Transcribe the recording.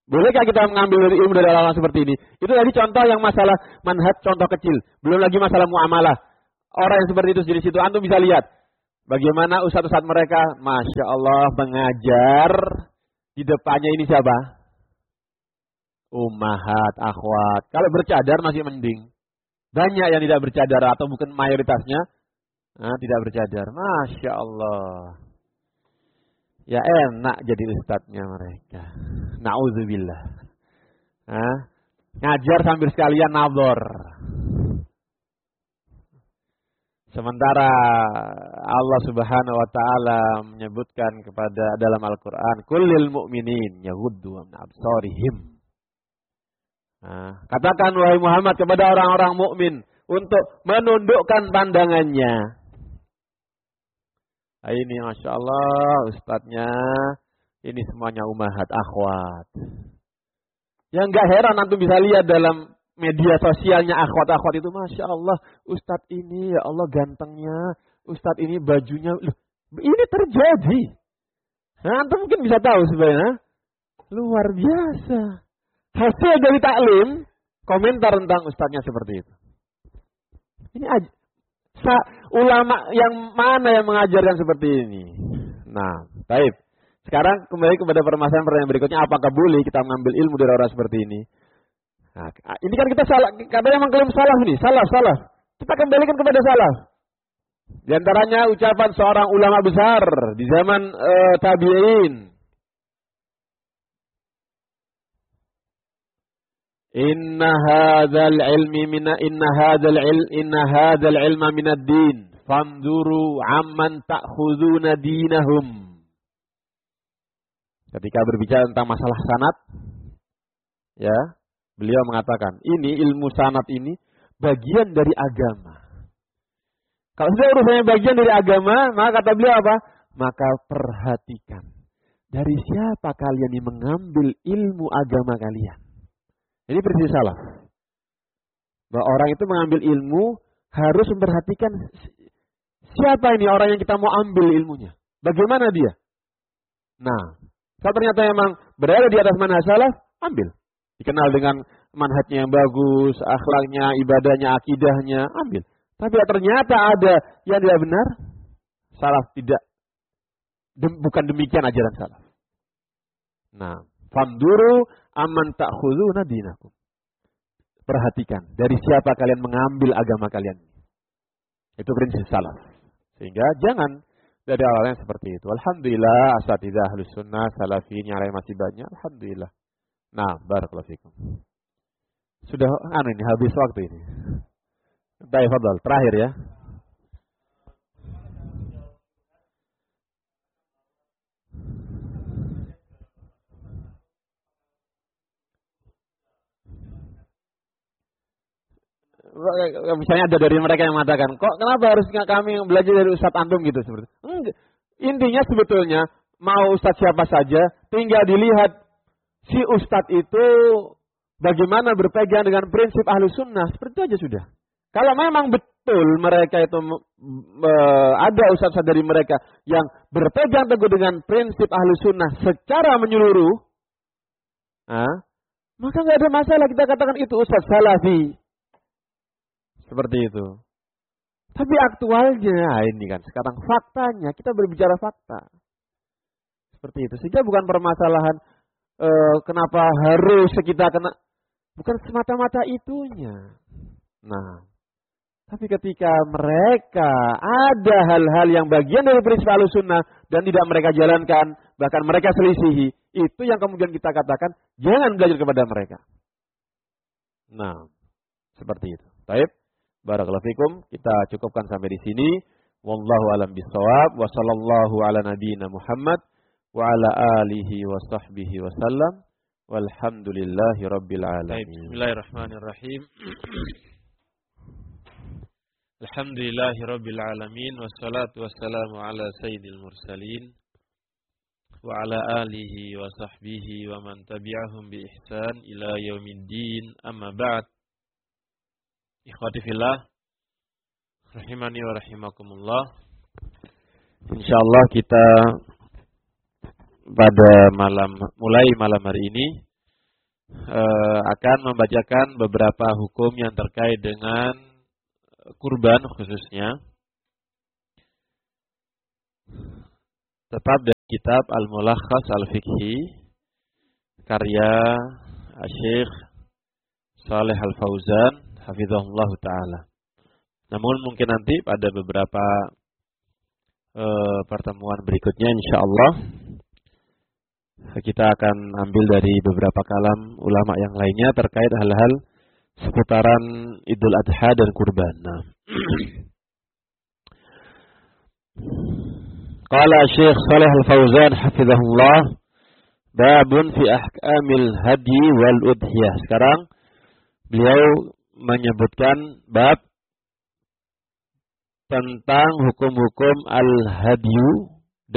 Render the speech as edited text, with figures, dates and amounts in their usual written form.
Bolehkah kita mengambil dari ilmu dari orang seperti ini? Itu tadi contoh yang masalah manhaj, contoh kecil. Belum lagi masalah muamalah. Orang yang seperti itu di situ, antum bisa lihat bagaimana ustadz-ustadz mereka, masya Allah, mengajar di depannya ini siapa? Ummahat, akhwat. Kalau bercadar masih mending. Banyak yang tidak bercadar atau bukan mayoritasnya tidak bercadar. Masya Allah. Ya enak jadi ustadznya mereka. Na'udzubillah. Ngajar sambil sekalian nabor. Sementara Allah Subhanahu wa taala menyebutkan kepada dalam Al-Qur'an, "Kullil mu'minin yaghuddu min absarihim." Katakan wahai Muhammad kepada orang-orang mukmin untuk menundukkan pandangannya. Ini Masya Allah ustadznya, ini semuanya ummahat akhwat. Yang gak heran antum bisa lihat dalam media sosialnya akhwat-akhwat itu, Masya Allah ustadz ini ya Allah gantengnya, ustadz ini bajunya, loh, ini terjadi. Antum mungkin bisa tahu sebenarnya, luar biasa. Hasil dari taklim, komentar tentang ustadznya seperti itu. Ini aja. Ulama yang mana yang mengajarkan seperti ini? Nah, baik. Sekarang kembali kepada permasalahan berikutnya, apakah boleh kita mengambil ilmu dari orang seperti ini? Nah, ini kan kita salah, katanya mengklaim salah nih, salah. Kita kembalikan kepada salah. Di antaranya ucapan seorang ulama besar di zaman tabi'in. Inna hadzal ilma minad din fanzuru amman ta'khuduna dinahum. Ketika berbicara tentang masalah sanad, ya, beliau mengatakan, ini ilmu sanad ini bagian dari agama. Kalau sudah urusannya bagian dari agama, maka kata beliau apa? Maka perhatikan dari siapa kalian yang mengambil ilmu agama kalian. Ini prinsip salaf. Bahwa orang itu mengambil ilmu harus memperhatikan siapa ini orang yang kita mau ambil ilmunya. Bagaimana dia? Nah, kalau ternyata memang berada di atas manhaj salaf, ambil. Dikenal dengan manhajnya yang bagus, akhlaknya, ibadahnya, akidahnya, ambil. Tapi ternyata ada yang tidak benar, salaf tidak. Bukan demikian ajaran salaf. Nah, fanduru aman ta'khuduna dinakum. Perhatikan dari siapa kalian mengambil agama kalian. Itu prinsip salaf. Sehingga jangan dari awalnya seperti itu. Alhamdulillah asatidzah ahlus sunnah salafin yang lain masih banyak. Alhamdulillah. Nah, barakallahu fikum. Sudah ini habis waktu ini. Baik, fadhal. Terakhir ya. Misalnya ada dari mereka yang mengatakan, kok kenapa harus kami belajar dari Ustadz antum gitu seperti itu? Enggak. Intinya sebetulnya mau Ustadz siapa saja, tinggal dilihat si Ustadz itu bagaimana berpegang dengan prinsip ahlu sunnah, seperti itu aja sudah. Kalau memang betul mereka itu ada Ustadz dari mereka yang berpegang teguh dengan prinsip ahlu sunnah secara menyeluruh, maka nggak ada masalah kita katakan itu Ustadz salafi. Seperti itu. Tapi aktualnya ini kan sekarang faktanya kita berbicara fakta. Seperti itu. Sehingga bukan permasalahan kenapa harus kita kena, bukan semata-mata itunya. Nah, tapi ketika mereka ada hal-hal yang bagian dari prinsip Ahlussunnah dan tidak mereka jalankan, bahkan mereka selisihi, itu yang kemudian kita katakan jangan belajar kepada mereka. Nah, seperti itu. Baik. Barakallahu fikum, kita cukupkan sampai di sini. Wallahu alam bisawab wa sallallahu ala nabiyyina Muhammad wa ala alihi wa sahbihi wa sallam. Walhamdulillahi rabbil alamin. Bismillahirrahmanirrahim. Alhamdulillahi rabbil alamin wassalatu wassalamu ala sayyidil mursalin wa ala alihi wa sahbihi wa man tabi'ahum bi ihsan ila yaumiddin. Amma ba'd. Ikhwati fillah, rahimani wa rahimakumullah. Insyaallah kita pada mulai malam hari ini akan membacakan beberapa hukum yang terkait dengan kurban khususnya. Tetap dari kitab Al-Mulakhas Al-Fiqhi karya Syekh Shalih Al-Fauzan hafizahullah ta'ala. Namun mungkin nanti pada beberapa pertemuan berikutnya insyaallah kita akan ambil dari beberapa kalam ulama yang lainnya terkait hal-hal seputaran Idul Adha dan kurban. Nah. Qala Syekh Shalih Al-Fauzan hafizahullah babun fi ahkamil hadi wal udhiyah. Sekarang beliau menyebutkan bab tentang hukum-hukum al-hadyu